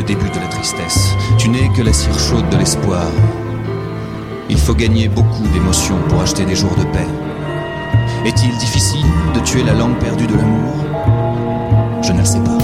le début de la tristesse. Tu n'es que la cire chaude de l'espoir. Il faut gagner beaucoup d'émotions pour acheter des jours de paix. Est-il difficile de tuer la langue perdue de l'amour ? Je ne le sais pas.